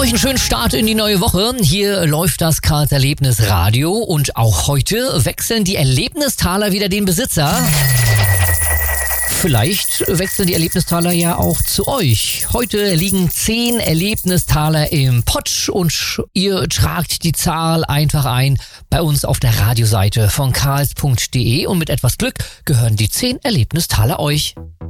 euch einen schönen Start in die neue Woche. Hier läuft das Karls Erlebnisradio und auch heute wechseln die Erlebnistaler wieder den Besitzer. Vielleicht wechseln die Erlebnistaler ja auch zu euch. Heute liegen 10 Erlebnistaler im Pott und ihr tragt die Zahl einfach ein bei uns auf der Radioseite von karls.de und mit etwas Glück gehören die 10 Erlebnistaler euch.